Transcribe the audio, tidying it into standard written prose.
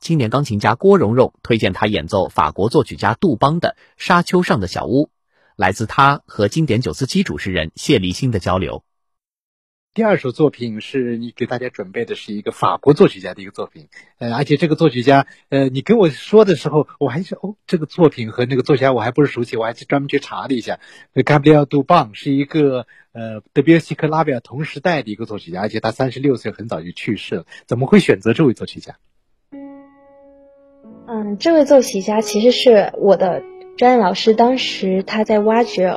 青年钢琴家郭蓉蓉推荐他演奏法国作曲家杜邦的《沙丘上的小屋》，来自他和经典947主持人谢立新的交流。 第二首作品是你给大家准备的是一个法国作曲家的一个作品，而且这个作曲家，你跟我说的时候，我还是这个作品和那个作曲家我还不是熟悉，我还去专门去查了一下。Gabriel Dubon 是一个德彪西和拉威尔同时代的一个作曲家，而且他36岁很早就去世了。怎么会选择这位作曲家？ 这位作曲家其实是我的专业老师，当时他在挖掘